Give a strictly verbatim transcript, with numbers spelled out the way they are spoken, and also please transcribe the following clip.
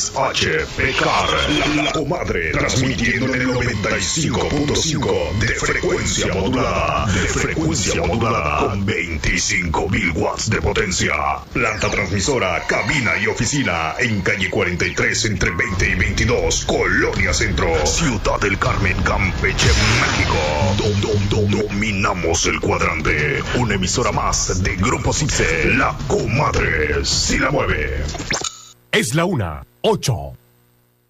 X H P K R, la, la comadre, transmitiendo en el noventa y cinco punto cinco de frecuencia modulada, de frecuencia modulada, con veinticinco mil watts de potencia. Planta transmisora, cabina y oficina en calle cuarenta y tres entre veinte y veintidós, Colonia Centro, Ciudad del Carmen, Campeche, México. Dom, dom, dom, dominamos el cuadrante. Una emisora más de Grupo Cipse, la comadre si la mueve. Es la una, ocho.